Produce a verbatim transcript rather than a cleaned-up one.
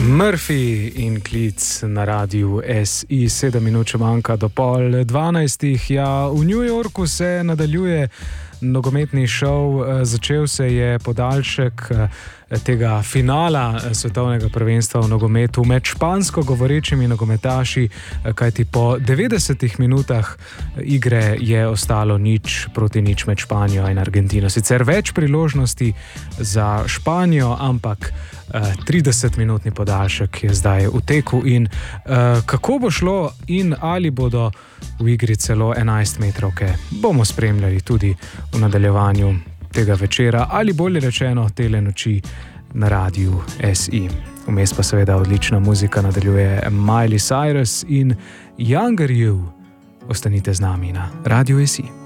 Murphy in klic na radiu S I, sedem minut še manjka do pol dvanajstih. Ja, v New Yorku se nadaljuje nogometni šov. Začel se je podaljšek tega finala svetovnega prvenstva v nogometu med špansko govorečimi nogometaši, kajti po devetdesetih minutah igre je ostalo nič proti nič med Španijo in Argentino. Sicer več priložnosti za Španijo, ampak tridesetminutni podaljšek je zdaj v teku in uh, kako bo šlo in ali bodo v igri celo enajstmetrovke, bomo spremljali tudi v nadaljevanju tega večera ali bolje rečeno tele noči na radiu S I. Vmes pa seveda odlična muzika nadaljuje Miley Cyrus in Younger You. Ostanite z nami na radiu S I.